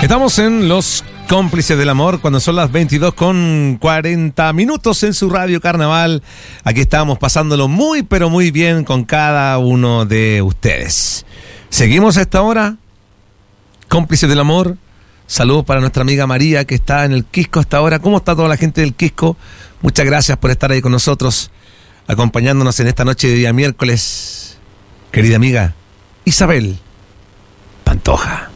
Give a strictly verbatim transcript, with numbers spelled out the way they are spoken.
Estamos en Los Cómplices del Amor cuando son las veintidós con cuarenta minutos en su Radio Carnaval. Aquí estamos pasándolo muy pero muy bien con cada uno de ustedes. Seguimos a esta hora, Cómplices del Amor. Saludos para nuestra amiga María que está en el Quisco hasta ahora. ¿Cómo está toda la gente del Quisco? Muchas gracias por estar ahí con nosotros, acompañándonos en esta noche de día miércoles. Querida amiga Isabel Pantoja.